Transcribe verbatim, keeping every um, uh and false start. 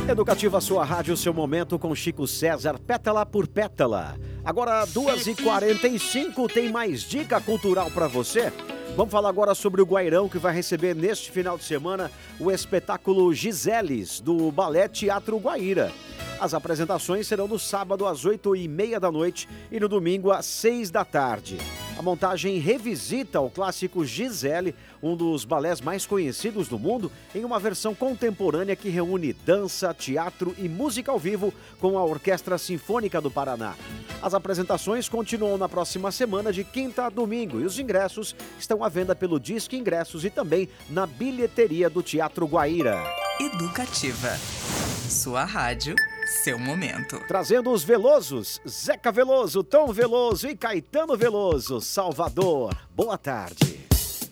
Educativa Sua Rádio, seu momento com Chico César, pétala por pétala. Agora, duas e quarenta e cinco, tem mais dica cultural para você. Vamos falar agora sobre o Guairão, que vai receber neste final de semana o espetáculo Giseles, do Balé Teatro Guaíra. As apresentações serão no sábado às oito e meia da noite e no domingo às seis da tarde. A montagem revisita o clássico Gisele, um dos balés mais conhecidos do mundo, em uma versão contemporânea que reúne dança, teatro e música ao vivo com a Orquestra Sinfônica do Paraná. As apresentações continuam na próxima semana, de quinta a domingo, e os ingressos estão à venda pelo Disque Ingressos e também na bilheteria do Teatro Guaíra. Educativa. Sua rádio, seu momento. Trazendo os Velosos, Zeca Veloso, Tom Veloso e Caetano Veloso. Salvador, boa tarde.